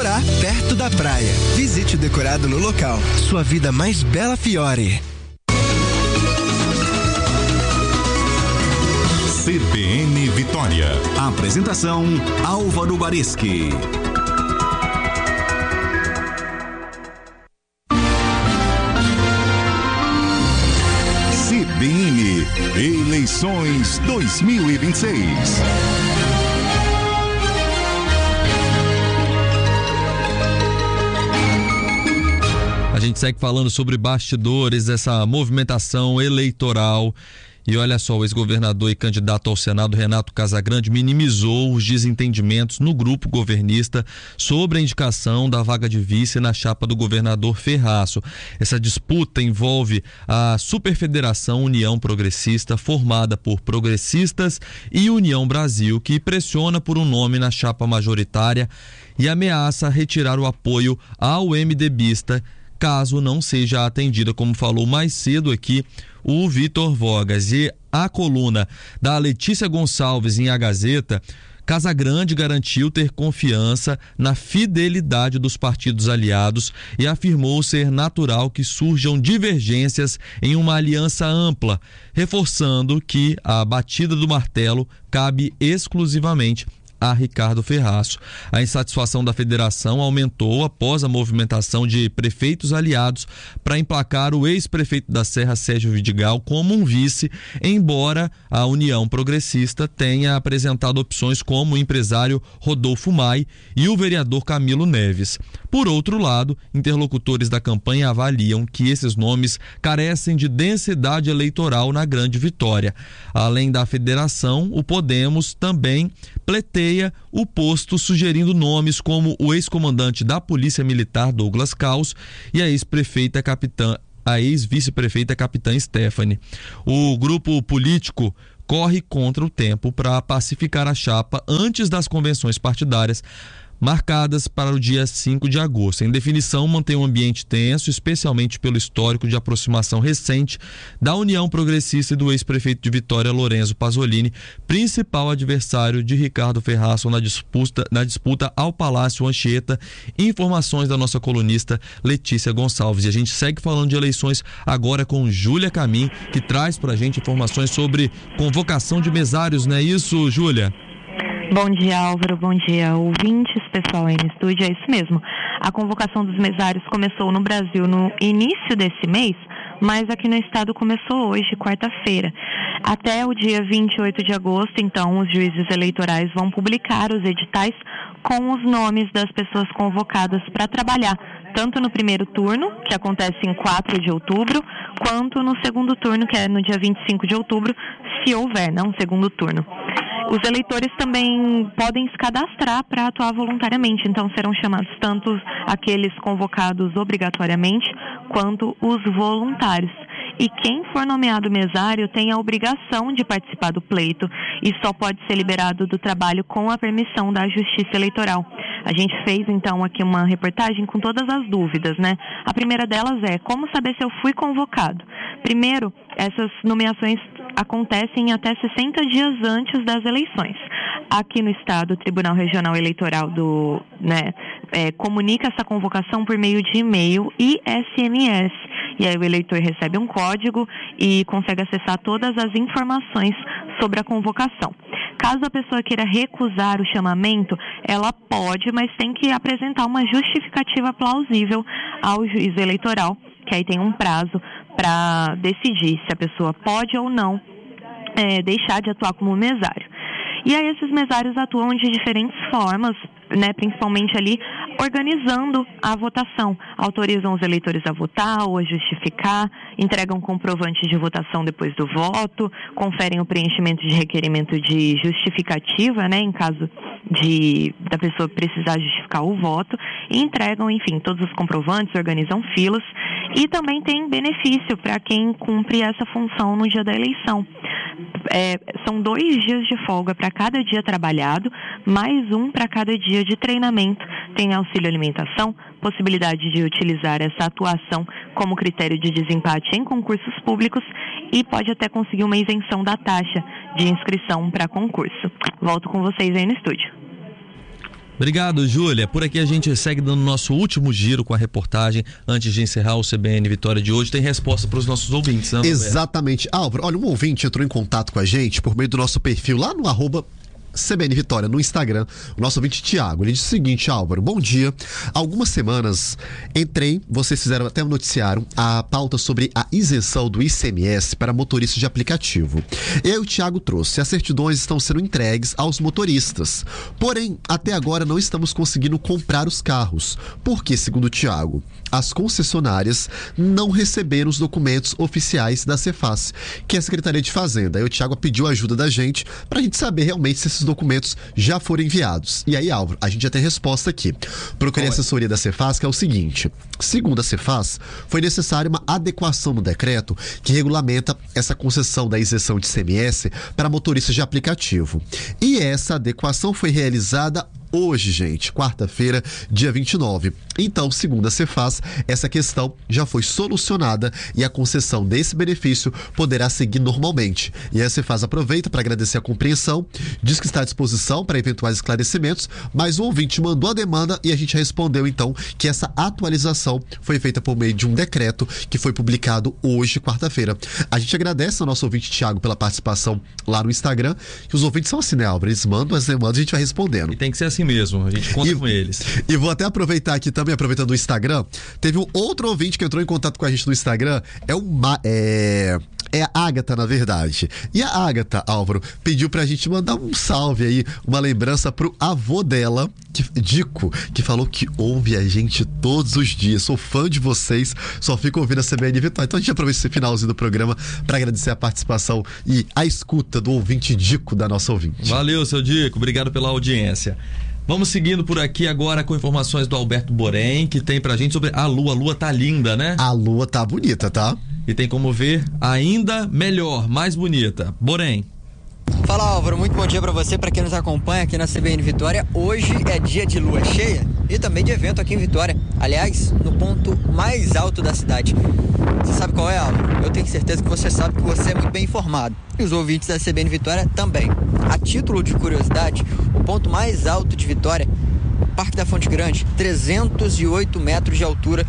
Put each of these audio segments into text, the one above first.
Decorá, perto da praia. Visite o decorado no local. Sua vida mais bela Fiore. CBN Vitória. Apresentação Álvaro Barischi. CBN Eleições 2026. A gente segue falando sobre bastidores dessa movimentação eleitoral. E olha só, o ex-governador e candidato ao Senado, Renato Casagrande, minimizou os desentendimentos no grupo governista sobre a indicação da vaga de vice na chapa do governador Ferraço. Essa disputa envolve a Superfederação União Progressista, formada por progressistas, e União Brasil, que pressiona por um nome na chapa majoritária e ameaça retirar o apoio ao MDBista, caso não seja atendida, como falou mais cedo aqui o Vitor Vogas. E a coluna da Letícia Gonçalves em A Gazeta, Casagrande garantiu ter confiança na fidelidade dos partidos aliados e afirmou ser natural que surjam divergências em uma aliança ampla, reforçando que a batida do martelo cabe exclusivamente a Ricardo Ferraço. A insatisfação da federação aumentou após a movimentação de prefeitos aliados para emplacar o ex-prefeito da Serra, Sérgio Vidigal, como um vice, embora a União Progressista tenha apresentado opções como o empresário Rodolfo Mai e o vereador Camilo Neves. Por outro lado, interlocutores da campanha avaliam que esses nomes carecem de densidade eleitoral na Grande Vitória. Além da federação, o Podemos também pleiteia o posto, sugerindo nomes como o ex-comandante da Polícia Militar, Douglas Caos, e a ex-vice-prefeita capitã Stephanie. O grupo político corre contra o tempo para pacificar a chapa antes das convenções partidárias marcadas para o dia 5 de agosto. Em definição, mantém um ambiente tenso, especialmente pelo histórico de aproximação recente da União Progressista e do ex-prefeito de Vitória, Lorenzo Pasolini, principal adversário de Ricardo Ferraço na disputa ao Palácio Anchieta. Informações da nossa colunista Letícia Gonçalves. E a gente segue falando de eleições agora com Júlia Camin, que traz pra gente informações sobre convocação de mesários, não é isso, Júlia? Bom dia, Álvaro. Bom dia, ouvintes, pessoal aí no estúdio. É isso mesmo. A convocação dos mesários começou no Brasil no início desse mês, mas aqui no estado começou hoje, quarta-feira. Até o dia 28 de agosto, então, os juízes eleitorais vão publicar os editais com os nomes das pessoas convocadas para trabalhar, tanto no primeiro turno, que acontece em 4 de outubro, quanto no segundo turno, que é no dia 25 de outubro, se houver, né, um segundo turno. Os eleitores também podem se cadastrar para atuar voluntariamente, então serão chamados tanto aqueles convocados obrigatoriamente quanto os voluntários. E quem for nomeado mesário tem a obrigação de participar do pleito e só pode ser liberado do trabalho com a permissão da Justiça Eleitoral. A gente fez, então, aqui uma reportagem com todas as dúvidas, né? A primeira delas é como saber se eu fui convocado. Primeiro, essas nomeações acontecem até 60 dias antes das eleições. Aqui no estado, o Tribunal Regional Eleitoral comunica essa convocação por meio de e-mail e SMS. E aí o eleitor recebe um código e consegue acessar todas as informações sobre a convocação. Caso a pessoa queira recusar o chamamento, ela pode, mas tem que apresentar uma justificativa plausível ao juiz eleitoral, que aí tem um prazo para decidir se a pessoa pode ou não deixar de atuar como mesário. E aí esses mesários atuam de diferentes formas, né, principalmente ali organizando a votação. Autorizam os eleitores a votar ou a justificar, entregam comprovantes de votação depois do voto, conferem o preenchimento de requerimento de justificativa, né, em caso da pessoa precisar justificar o voto, e entregam, enfim, todos os comprovantes, organizam filas, e também tem benefício para quem cumpre essa função no dia da eleição. São 2 dias de folga para cada dia trabalhado, mais um para cada dia de treinamento. Tem auxílio alimentação, possibilidade de utilizar essa atuação como critério de desempate em concursos públicos e pode até conseguir uma isenção da taxa de inscrição para concurso. Volto com vocês aí no estúdio. Obrigado, Júlia. Por aqui a gente segue dando nosso último giro com a reportagem. Antes de encerrar o CBN Vitória de hoje, tem resposta para os nossos ouvintes, né? Exatamente. Álvaro, olha, um ouvinte entrou em contato com a gente por meio do nosso perfil lá no @CBN Vitória no Instagram, o nosso ouvinte Thiago. Ele disse o seguinte: Álvaro, bom dia. Algumas semanas vocês fizeram até um noticiário, a pauta sobre a isenção do ICMS para motoristas de aplicativo. E aí o Thiago trouxe: as certidões estão sendo entregues aos motoristas. Porém, até agora não estamos conseguindo comprar os carros. Porque, segundo o Thiago, as concessionárias não receberam os documentos oficiais da Cefaz, que é a Secretaria de Fazenda. Aí o Thiago pediu ajuda da gente para a gente saber realmente se esses documentos já foram enviados. E aí, Álvaro, a gente já tem resposta aqui. Procurei a assessoria da Cefaz, que é o seguinte: segundo a Cefaz, foi necessária uma adequação no decreto que regulamenta essa concessão da isenção de ICMS para motoristas de aplicativo. E essa adequação foi realizada hoje, gente, quarta-feira, dia 29. Então, segundo a Cefaz, essa questão já foi solucionada e a concessão desse benefício poderá seguir normalmente. E a Cefaz aproveita para agradecer a compreensão, diz que está à disposição para eventuais esclarecimentos, mas o ouvinte mandou a demanda e a gente respondeu, então, que essa atualização foi feita por meio de um decreto que foi publicado hoje, quarta-feira. A gente agradece ao nosso ouvinte Thiago pela participação lá no Instagram, que os ouvintes são assim, né, Álvaro? Eles mandam as demandas e a gente vai respondendo. E tem que ser assim mesmo, a gente conta com eles. E vou até aproveitar aqui também, aproveitando o Instagram, teve um outro ouvinte que entrou em contato com a gente no Instagram, é a Ágata, na verdade. E a Ágata, Álvaro, pediu pra gente mandar um salve aí, uma lembrança pro avô dela, Dico, que falou que ouve a gente todos os dias. Sou fã de vocês, só fico ouvindo a CBN Vitória. Então a gente aproveita esse finalzinho do programa pra agradecer a participação e a escuta do ouvinte Dico, da nossa ouvinte. Valeu, seu Dico, obrigado pela audiência. Vamos seguindo por aqui agora com informações do Alberto Borém, que tem pra gente sobre a lua. A lua tá linda, né? A lua tá bonita, tá? E tem como ver ainda melhor, mais bonita. Borém. Fala, Álvaro, muito bom dia pra você, pra quem nos acompanha aqui na CBN Vitória. Hoje é dia de lua cheia e também de evento aqui em Vitória. Aliás, no ponto mais alto da cidade. Você sabe qual é, Álvaro? Eu tenho certeza que você sabe, que você é muito bem informado. E os ouvintes da CBN Vitória também. A título de curiosidade, o ponto mais alto de Vitória, Parque da Fonte Grande, 308 metros de altura,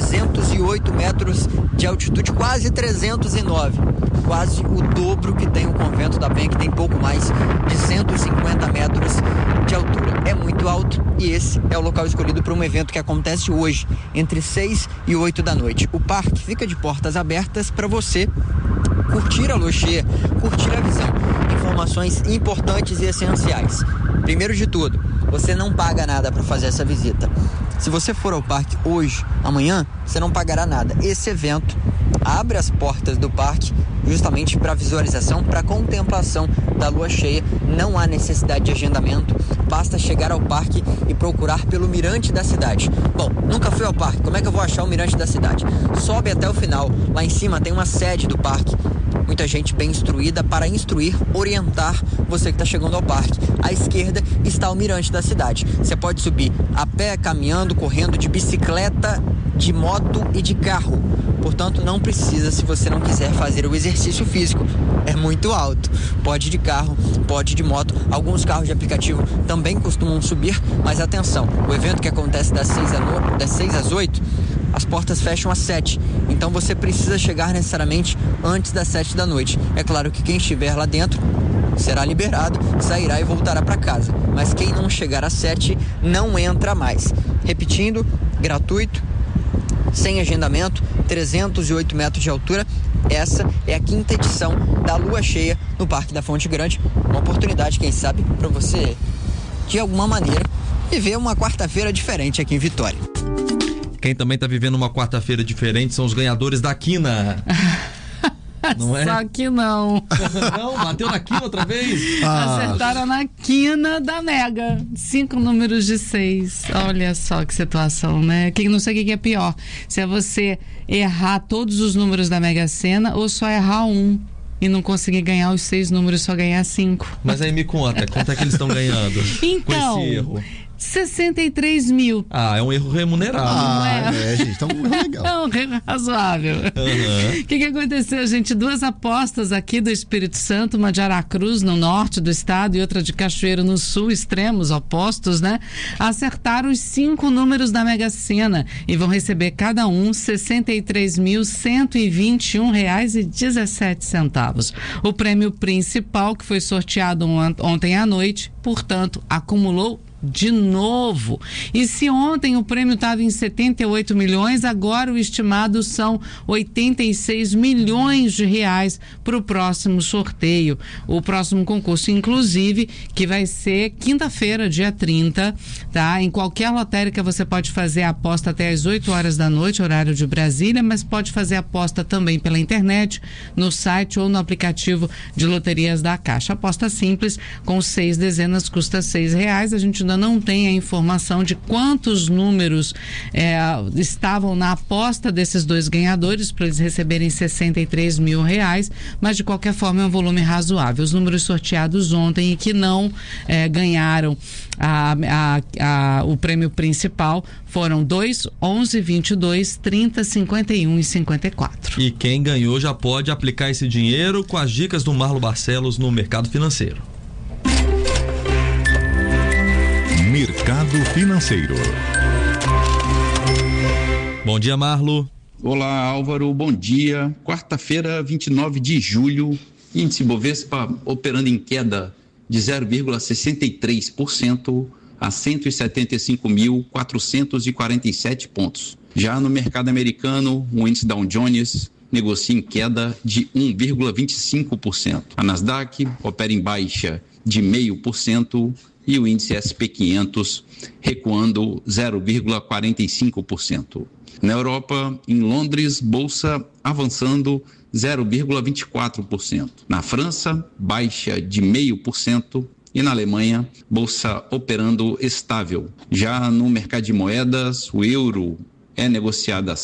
308 metros de altitude, quase 309. Quase o dobro que tem o Convento da Penha, que tem pouco mais de 150 metros de altura. É muito alto e esse é o local escolhido para um evento que acontece hoje, entre 6 e 8 da noite. O parque fica de portas abertas para você curtir a lua cheia, curtir a visão. Informações importantes e essenciais. Primeiro de tudo, você não paga nada para fazer essa visita. Se você for ao parque hoje, amanhã, você não pagará nada. Esse evento abre as portas do parque justamente para visualização, para contemplação da lua cheia. Não há necessidade de agendamento, basta chegar ao parque e procurar pelo mirante da cidade. Bom, nunca fui ao parque, como é que eu vou achar o mirante da cidade? Sobe até o final, lá em cima tem uma sede do parque. Muita gente bem instruída para instruir, orientar você que está chegando ao parque. À esquerda está o mirante da cidade. Você pode subir a pé, caminhando, correndo, de bicicleta, de moto e de carro. Portanto, não precisa, se você não quiser fazer o exercício físico. É muito alto. Pode de carro, pode de moto. Alguns carros de aplicativo também costumam subir, mas atenção, o evento que acontece das 6 às 8, as portas fecham às 7, então você precisa chegar necessariamente antes das 7 da noite. É claro que quem estiver lá dentro será liberado, sairá e voltará para casa, mas quem não chegar às 7 não entra mais. Repetindo, gratuito, sem agendamento, 308 metros de altura. Essa é a 5ª edição da lua cheia no Parque da Fonte Grande. Uma oportunidade, quem sabe, para você, de alguma maneira, viver uma quarta-feira diferente aqui em Vitória. Quem também está vivendo uma quarta-feira diferente são os ganhadores da quina. Não é? Só que não. Não, bateu na quina outra vez? Acertaram na quina da Mega. 5 números de 6. Olha só que situação, né? Não sei o que é pior. Se é você errar todos os números da Mega Sena ou só errar um e não conseguir ganhar os 6 números, só ganhar 5. Mas aí me conta, quanto é que eles estão ganhando então, com esse erro? 63 mil. Ah, é um erro remunerado. Gente, tá um erro legal. É um erro razoável. O que aconteceu, gente? 2 apostas aqui do Espírito Santo, uma de Aracruz, no norte do estado, e outra de Cachoeiro, no sul, extremos opostos, né? Acertaram os 5 números da Mega Sena e vão receber cada um R$ 63.121,17. O prêmio principal, que foi sorteado ontem à noite, portanto, acumulou de novo. E se ontem o prêmio estava em 78 milhões, agora o estimado são 86 milhões de reais para o próximo sorteio. O próximo concurso, inclusive, que vai ser quinta-feira, dia 30, tá? Em qualquer lotérica você pode fazer a aposta até às 8 horas da noite, horário de Brasília, mas pode fazer a aposta também pela internet, no site ou no aplicativo de loterias da Caixa. Aposta simples, com 6 dezenas, custa R$6. A gente ainda não tem a informação de quantos números estavam na aposta desses 2 ganhadores para eles receberem R$63 mil, mas de qualquer forma é um volume razoável. Os números sorteados ontem e que não ganharam o prêmio principal foram 2, 11, 22, 30, 51 e 54. E quem ganhou já pode aplicar esse dinheiro com as dicas do Marlo Barcelos no mercado financeiro. Mercado financeiro. Bom dia, Marlo. Olá, Álvaro, bom dia. Quarta-feira, 29 de julho, índice Bovespa operando em queda de 0,63% a 175.447 pontos. Já no mercado americano, o índice Dow Jones negocia em queda de 1,25%. A Nasdaq opera em baixa de 0,5% e o índice SP 500 recuando 0,45%. Na Europa, em Londres, bolsa avançando 0,24%. Na França, baixa de 0,5%. E na Alemanha, bolsa operando estável. Já no mercado de moedas, o euro é negociado a R$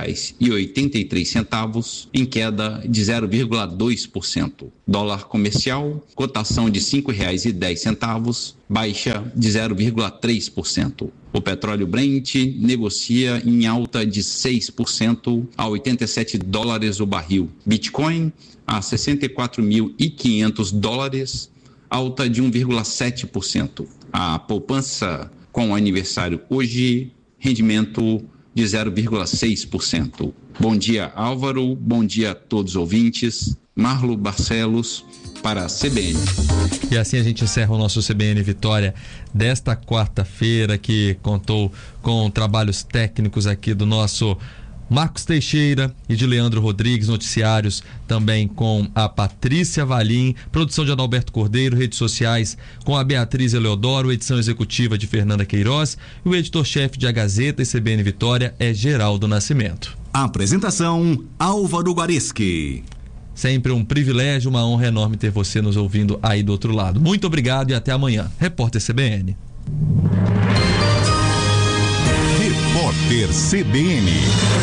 5,83, em queda de 0,2%. Dólar comercial, cotação de R$ 5,10, baixa de 0,3%. O petróleo Brent negocia em alta de 6% a $87 o barril. Bitcoin a $64.500, alta de 1,7%. A poupança com o aniversário hoje, rendimento de 0,6%. Bom dia, Álvaro. Bom dia a todos os ouvintes. Marlo Barcelos para a CBN. E assim a gente encerra o nosso CBN Vitória desta quarta-feira, que contou com trabalhos técnicos aqui do nosso Marcos Teixeira e de Leandro Rodrigues, noticiários também com a Patrícia Valim, produção de Adalberto Cordeiro, redes sociais com a Beatriz Eleodoro, edição executiva de Fernanda Queiroz e o editor-chefe de A Gazeta e CBN Vitória é Geraldo Nascimento. Apresentação Álvaro Guareschi. Sempre um privilégio, uma honra enorme ter você nos ouvindo aí do outro lado. Muito obrigado e até amanhã. Repórter CBN. Repórter CBN.